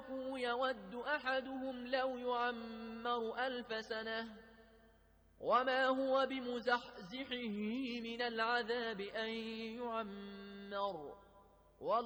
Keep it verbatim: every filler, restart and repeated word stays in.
أشركوا يود أحدهم لو يعمر ألف سنة وما هو بمزحزحه من العذاب أن يعمر